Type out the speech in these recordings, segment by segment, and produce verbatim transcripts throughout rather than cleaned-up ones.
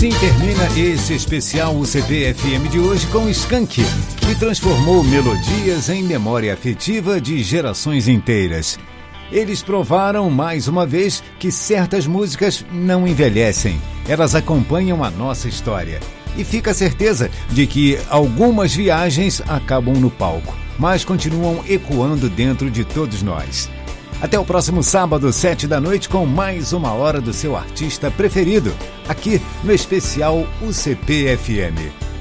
Assim termina esse especial U C P F M de hoje com Skank, que transformou melodias em memória afetiva de gerações inteiras. Eles provaram mais uma vez que certas músicas não envelhecem, elas acompanham a nossa história. E fica a certeza de que algumas viagens acabam no palco, mas continuam ecoando dentro de todos nós. Até o próximo sábado, sete da noite, com mais uma hora do seu artista preferido, aqui no especial U C P F M.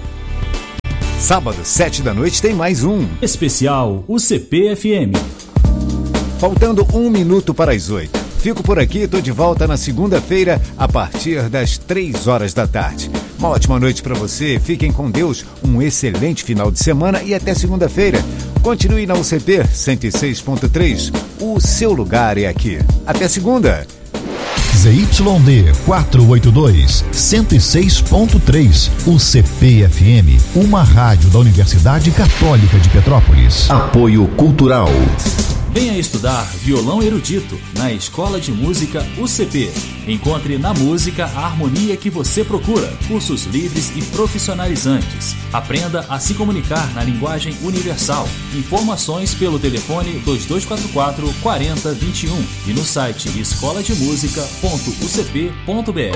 Sábado, sete da noite, tem mais um especial U C P F M. Faltando um minuto para as oito. Fico por aqui, estou de volta na segunda-feira, a partir das três horas da tarde. Uma ótima noite para você, fiquem com Deus, um excelente final de semana e até segunda-feira. Continue na U C P cento e seis ponto três, o seu lugar é aqui. Até segunda! Z Y D quatrocentos e oitenta e dois, cento e seis ponto três, U C P F M, uma rádio da Universidade Católica de Petrópolis. Apoio Cultural. Venha estudar violão erudito na Escola de Música U C P. Encontre na música a harmonia que você procura. Cursos livres e profissionalizantes. Aprenda a se comunicar na linguagem universal. Informações pelo telefone dois dois quatro quatro, quatro zero dois um e no site escola de música ponto u c p ponto b r.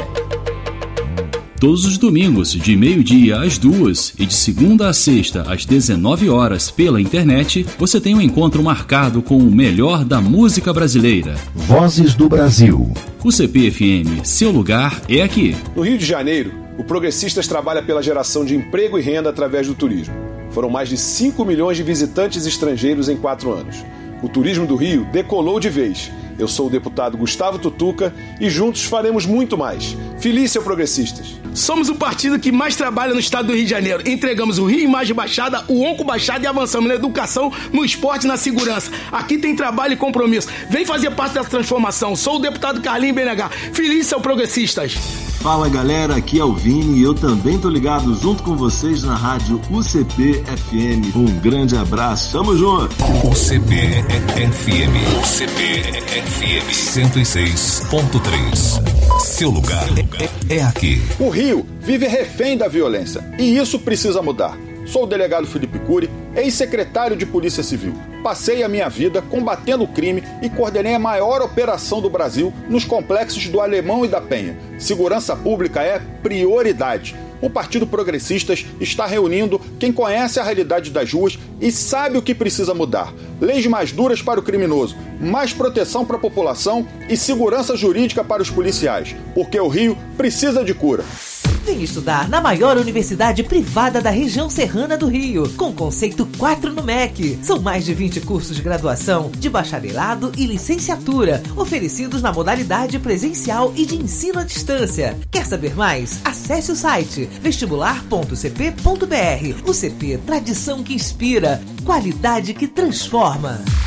Todos os domingos, de meio-dia às duas e de segunda a sexta às dezenove horas pela internet, você tem um encontro marcado com o melhor da música brasileira. Vozes do Brasil. U C P F M, seu lugar é aqui. No Rio de Janeiro, o Progressistas trabalha pela geração de emprego e renda através do turismo. Foram mais de cinco milhões de visitantes estrangeiros em quatro anos. O turismo do Rio decolou de vez. Eu sou o deputado Gustavo Tutuca e juntos faremos muito mais. Felícia Progressistas. Somos o partido que mais trabalha no estado do Rio de Janeiro. Entregamos o Rio Imagem Baixada, o Onco Baixada e avançamos na educação, no esporte e na segurança. Aqui tem trabalho e compromisso. Vem fazer parte dessa transformação. Sou o deputado Carlinhos B N H. Felícia Progressistas. Fala galera, aqui é o Vini e eu também tô ligado junto com vocês na rádio U C P F M. Um grande abraço, tamo junto! U C P F M, U C P F M cento e seis ponto três. Seu lugar é, é aqui. O Rio vive refém da violência e isso precisa mudar. Sou o delegado Felipe Cury, ex-secretário de Polícia Civil. Passei a minha vida combatendo o crime e coordenei a maior operação do Brasil nos complexos do Alemão e da Penha. Segurança pública é prioridade. O Partido Progressistas está reunindo quem conhece a realidade das ruas e sabe o que precisa mudar. Leis mais duras para o criminoso, mais proteção para a população e segurança jurídica para os policiais. Porque o Rio precisa de cura. Vem estudar na maior universidade privada da região serrana do Rio, com conceito quatro no M E C. São mais de vinte cursos de graduação, de bacharelado e licenciatura, oferecidos na modalidade presencial e de ensino à distância. Quer saber mais? Acesse o site vestibular ponto u c p ponto b r. U C P, tradição que inspira, qualidade que transforma.